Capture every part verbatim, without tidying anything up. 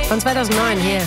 Von zweitausendneun hier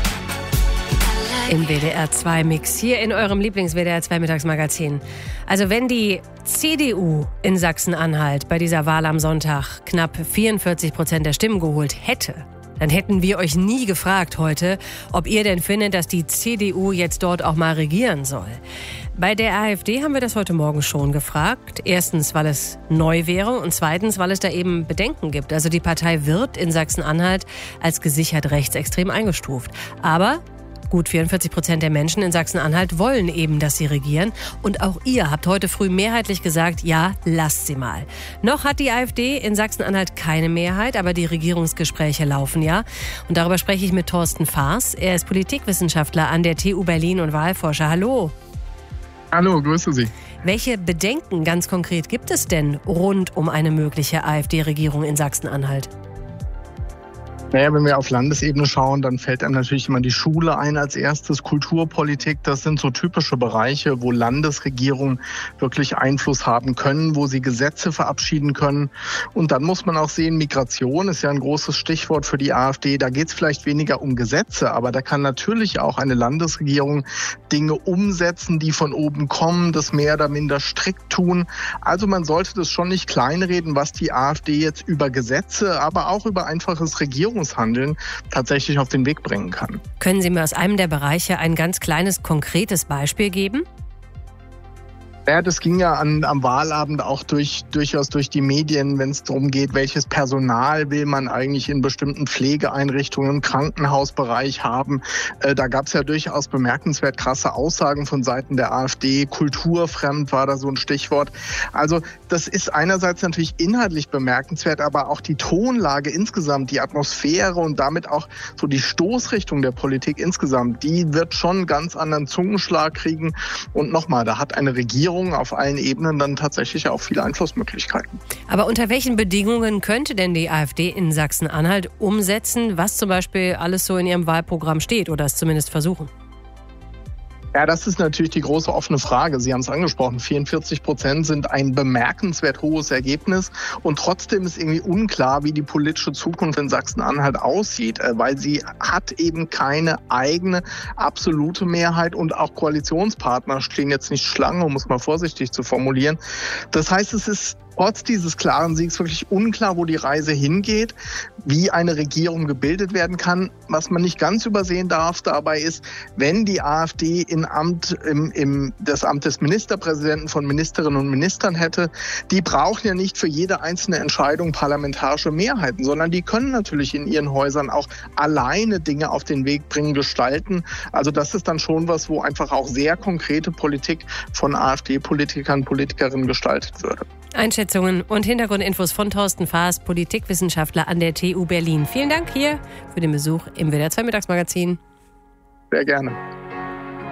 im W D R zwei Mix, hier in eurem Lieblings-W D R zwei Mittagsmagazin. Also wenn die C D U in Sachsen-Anhalt bei dieser Wahl am Sonntag knapp vierundvierzig Prozent der Stimmen geholt hätte, dann hätten wir euch nie gefragt heute, ob ihr denn findet, dass die C D U jetzt dort auch mal regieren soll. Bei der AfD haben wir das heute Morgen schon gefragt. Erstens, weil es neu wäre und zweitens, weil es da eben Bedenken gibt. Also die Partei wird in Sachsen-Anhalt als gesichert rechtsextrem eingestuft. Aber gut vierundvierzig Prozent der Menschen in Sachsen-Anhalt wollen eben, dass sie regieren. Und auch ihr habt heute früh mehrheitlich gesagt, ja, lasst sie mal. Noch hat die AfD in Sachsen-Anhalt keine Mehrheit, aber die Regierungsgespräche laufen ja. Und darüber spreche ich mit Thorsten Faas. Er ist Politikwissenschaftler an der T U Berlin und Wahlforscher. Hallo. Hallo, grüße Sie. Welche Bedenken ganz konkret gibt es denn rund um eine mögliche AfD-Regierung in Sachsen-Anhalt? Naja, wenn wir auf Landesebene schauen, dann fällt einem natürlich immer die Schule ein als erstes, Kulturpolitik. Das sind so typische Bereiche, wo Landesregierungen wirklich Einfluss haben können, wo sie Gesetze verabschieden können. Und dann muss man auch sehen, Migration ist ja ein großes Stichwort für die AfD. Da geht es vielleicht weniger um Gesetze, aber da kann natürlich auch eine Landesregierung Dinge umsetzen, die von oben kommen, das mehr oder minder strikt tun. Also man sollte das schon nicht kleinreden, was die AfD jetzt über Gesetze, aber auch über einfaches Regierungshandeln tatsächlich auf den Weg bringen kann. Können Sie mir aus einem der Bereiche ein ganz kleines, konkretes Beispiel geben? Ja, das ging ja an, am Wahlabend auch durch, durchaus durch die Medien, wenn es darum geht, welches Personal will man eigentlich in bestimmten Pflegeeinrichtungen im Krankenhausbereich haben. Äh, da gab es ja durchaus bemerkenswert krasse Aussagen von Seiten der AfD. Kulturfremd war da so ein Stichwort. Also das ist einerseits natürlich inhaltlich bemerkenswert, aber auch die Tonlage insgesamt, die Atmosphäre und damit auch so die Stoßrichtung der Politik insgesamt, die wird schon einen ganz anderen Zungenschlag kriegen. Und nochmal, da hat eine Regierung auf allen Ebenen dann tatsächlich auch viele Einflussmöglichkeiten. Aber unter welchen Bedingungen könnte denn die AfD in Sachsen-Anhalt umsetzen, was zum Beispiel alles so in ihrem Wahlprogramm steht oder es zumindest versuchen? Ja, das ist natürlich die große offene Frage. Sie haben es angesprochen, vierundvierzig Prozent sind ein bemerkenswert hohes Ergebnis. Und trotzdem ist irgendwie unklar, wie die politische Zukunft in Sachsen-Anhalt aussieht, weil sie hat eben keine eigene absolute Mehrheit und auch Koalitionspartner stehen jetzt nicht Schlange, um es mal vorsichtig zu formulieren. Das heißt, es ist trotz dieses klaren Siegs wirklich unklar, wo die Reise hingeht, wie eine Regierung gebildet werden kann. Was man nicht ganz übersehen darf dabei ist, wenn die AfD in Amt, im, im, das Amt des Ministerpräsidenten von Ministerinnen und Ministern hätte, die brauchen ja nicht für jede einzelne Entscheidung parlamentarische Mehrheiten, sondern die können natürlich in ihren Häusern auch alleine Dinge auf den Weg bringen, gestalten. Also das ist dann schon was, wo einfach auch sehr konkrete Politik von AfD-Politikern und Politikerinnen gestaltet würde. Einschätzungen und Hintergrundinfos von Thorsten Faas, Politikwissenschaftler an der T U Berlin. Vielen Dank hier für den Besuch im W D R zwei Mittagsmagazin. Sehr gerne.